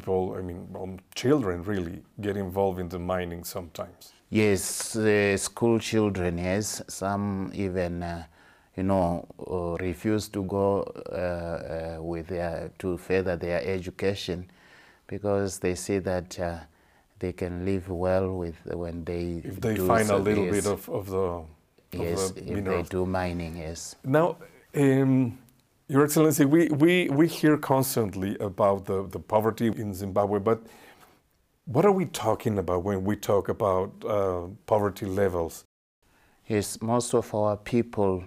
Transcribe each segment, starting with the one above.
people, I mean, children really get involved in the mining sometimes. Yes, school children, yes. Some even, refuse to go to further their education because they see that they can live well with when they if they find a little bit of the yes, the if minerals. they do mining, yes. Now, Your Excellency, we hear constantly about the poverty in Zimbabwe, but what are we talking about when we talk about poverty levels? Yes, most of our people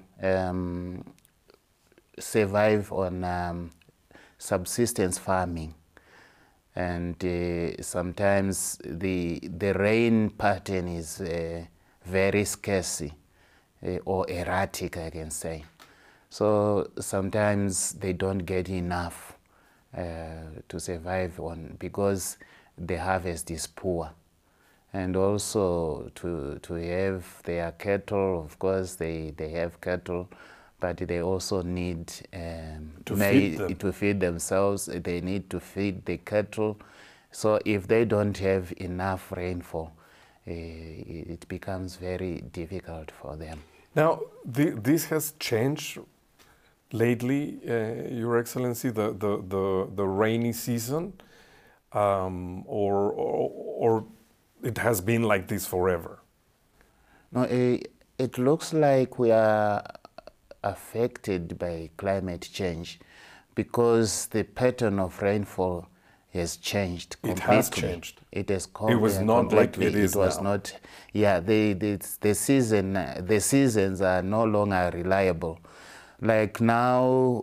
survive on subsistence farming, and sometimes the rain pattern is very scarce or erratic, I can say. So sometimes they don't get enough to survive on because the harvest is poor. And also to have their cattle, of course they have cattle, but they also need to feed themselves. They need to feed the cattle. So if they don't have enough rainfall, it becomes very difficult for them. Now, this has changed lately, Your Excellency, the rainy season, or it has been like this forever? No, it looks like we are affected by climate change because the pattern of rainfall has changed completely. It has changed. It has It was not like it is now. It was not. Yeah, the seasons are no longer reliable. Like now,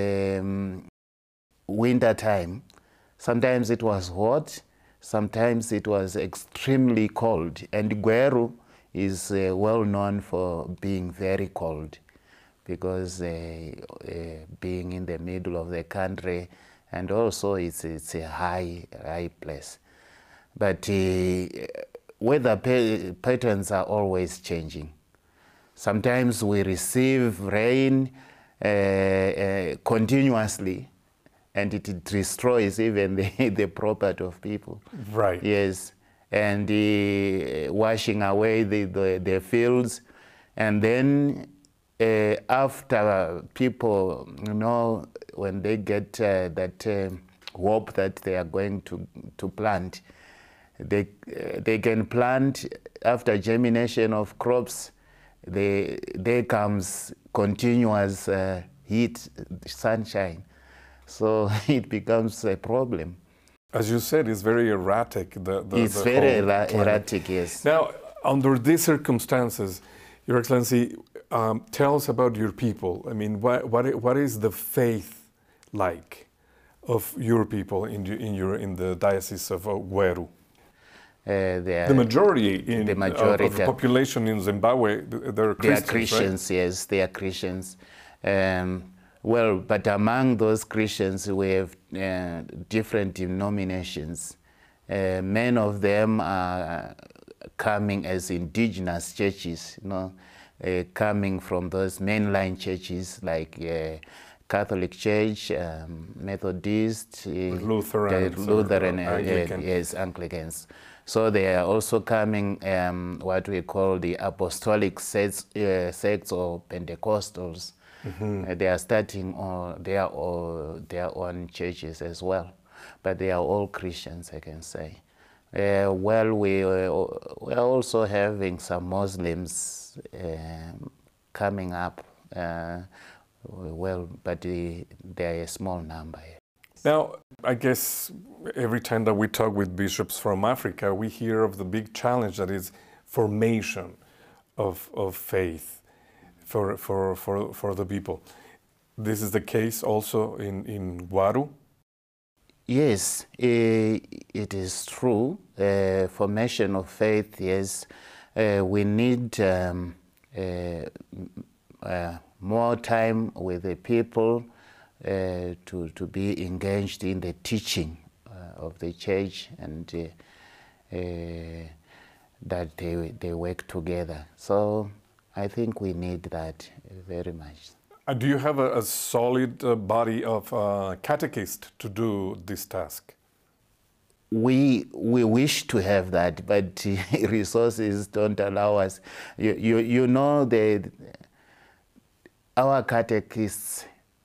winter time, sometimes it was hot, sometimes it was extremely cold, and Gweru is well known for being very cold because being in the middle of the country, and also it's a high place. But weather patterns are always changing. Sometimes we receive rain continuously, and it destroys even the property of people. Right. Yes, and washing away the fields, and then after people, when they get that hope that they are going to plant, they can plant after germination of crops. There comes continuous heat, sunshine. So it becomes a problem. As you said, it's very erratic. It's very erratic, yes. Now, under these circumstances, Your Excellency, tell us about your people. I mean, what is the faith like of your people in the Diocese of Gweru? The majority of the population in Zimbabwe, they're Christians, they are Christians, right? Yes, they are Christians. Well, but among those Christians, we have different denominations. Many of them are coming as indigenous churches, coming from those mainline churches like Catholic Church, Methodist, Lutheran, Anglican. Yes, Anglicans. So they are also coming what we call the apostolic sects or Pentecostals. Mm-hmm. They are starting their own churches as well, but they are all Christians, I can say. Well, we are also having some Muslims coming up, well, but they are a small number. Now, I guess every time that we talk with bishops from Africa, we hear of the big challenge that is formation of faith for the people. This is the case also in Gweru? Yes, it is true. Formation of faith, yes. We need more time with the people to be engaged in the teaching of the church, and that they work together. So I think we need that very much. Do you have a solid body of catechists to do this task? we wish to have that, but resources don't allow us. You know, our catechists,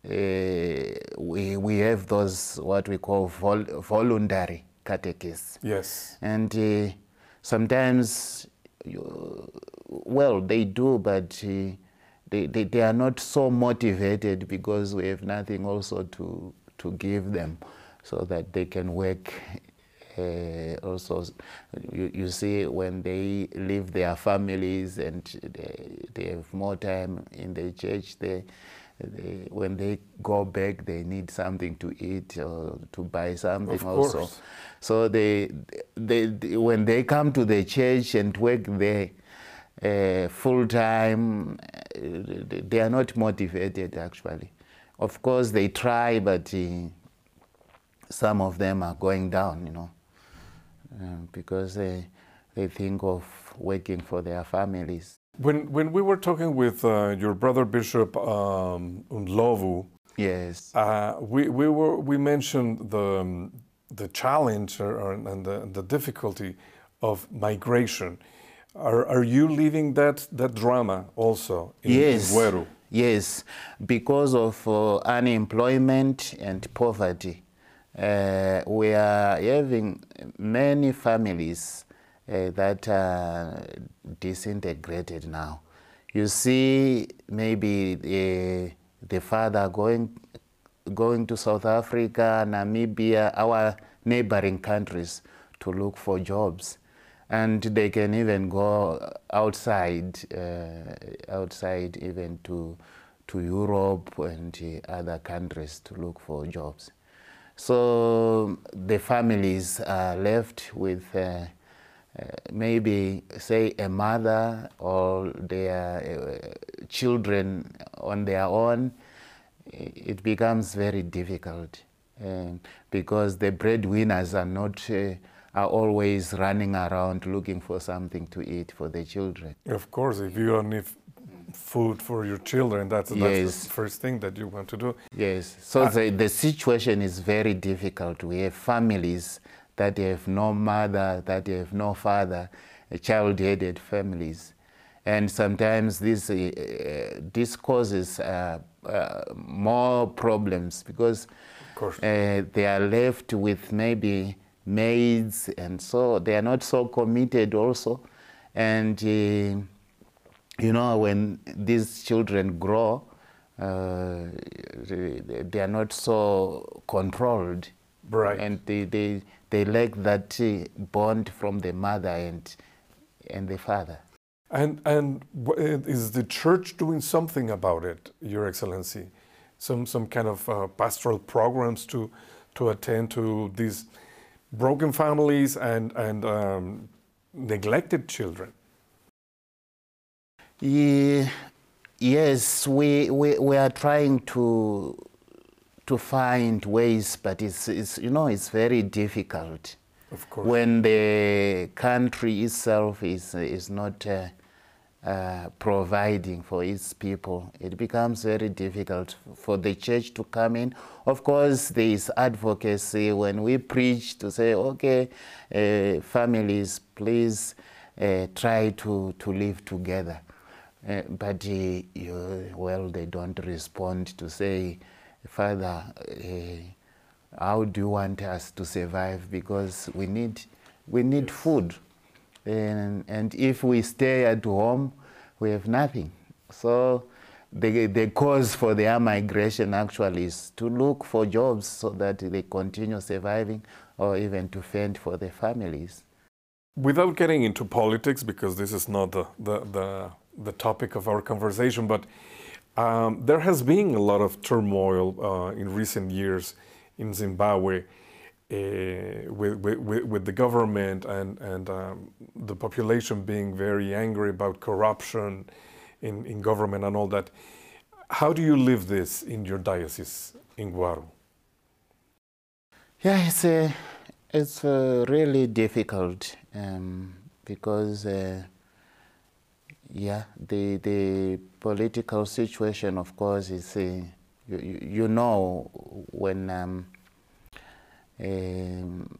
we have those what we call voluntary catechists. Yes. And sometimes, well, they do, but they are not so motivated because we have nothing also to give them so that they can work. Also, you see, when they leave their families and they have more time in the church, when they go back, they need something to eat or to buy something Of also. course. So when they come to the church and work there full time, they are not motivated actually. Of course, they try, but some of them are going down, you know. Because they think of working for their families. When we were talking with your brother Bishop Ndlovu, Yes. we mentioned the challenge and the difficulty of migration. Are you living that drama also in Gweru? Yes, because of unemployment and poverty. We are having many families that are disintegrated now. You see, maybe the father going to South Africa, Namibia, our neighboring countries to look for jobs, and they can even go outside even to Europe and other countries to look for jobs. So the families are left with maybe, say, a mother or their children on their own. It becomes very difficult because the breadwinners are always running around looking for something to eat for the children. Of course, if you don't need food for your children, that's the first thing that you want to do. Yes, so the situation is very difficult. We have families that have no mother, that have no father, child-headed families. And sometimes this causes more problems because they are left with maybe maids, and so they are not so committed also. And you know, when these children grow, they are not so controlled, right? And they lack that bond from the mother and the father. And is the church doing something about it, Your Excellency? Some kind of pastoral programs to attend to these broken families and neglected children? Yes, we are trying to find ways, but it's you know, it's very difficult. Of course. When the country itself is not providing for its people, it becomes very difficult for the church to come in. Of course, there is advocacy when we preach to say, okay, families, please try to live together. But well, they don't respond to say, Father, how do you want us to survive? Because we need food, and if we stay at home, we have nothing. So the cause for their migration actually is to look for jobs so that they continue surviving, or even to fend for their families. Without getting into politics, because this is not the topic of our conversation, but there has been a lot of turmoil in recent years in Zimbabwe with the government and the population being very angry about corruption in government and all that. How do you live this in your diocese in Gweru? Yeah, it's really difficult because yeah, the political situation, of course, is you know, when